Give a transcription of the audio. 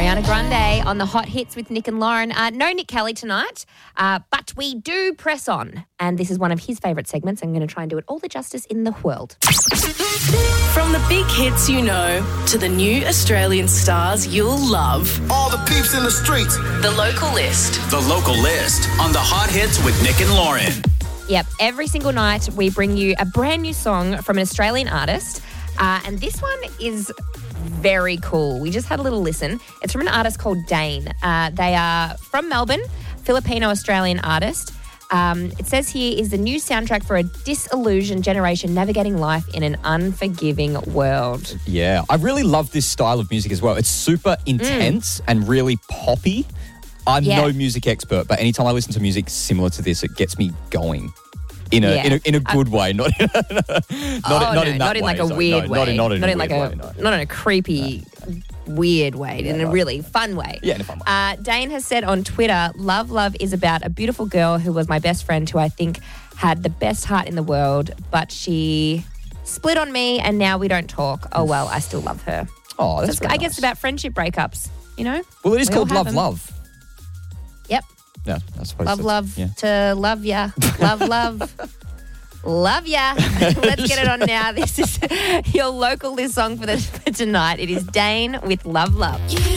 Ariana Grande on the Hot Hits with Nick and Lauren. No Nick Kelly tonight, but we do press on. And this is one of his favourite segments. I'm going to try and do it all the justice in the world. From the big hits you know to the new Australian stars you'll love. All the peeps in the streets. The Local List. The Local List on the Hot Hits with Nick and Lauren. Yep, every single night we bring you a brand new song from an Australian artist. And this one is very cool. We just had a little listen. It's from an artist called Dane. They are from Melbourne, Filipino-Australian artist. It says here is the new soundtrack for a disillusioned generation navigating life in an unforgiving world. Yeah, I really love this style of music as well. It's super intense and really poppy. I'm no music expert, but anytime I listen to music similar to this, it gets me going. In a good way, not in like a weird way, not in a creepy, weird way, in a really fun way. Yeah, in a fun way. Dane has said on Twitter, "Love is about a beautiful girl who was my best friend, who I think had the best heart in the world, but she split on me, and now we don't talk. Oh well, I still love her." Oh, that's I guess it's about friendship breakups, you know. Well, it is called Love. Yep. Yeah, I suppose. Love to love ya. Love ya. Let's get it on now. This is your Local List song for tonight. It is Dane with Love. You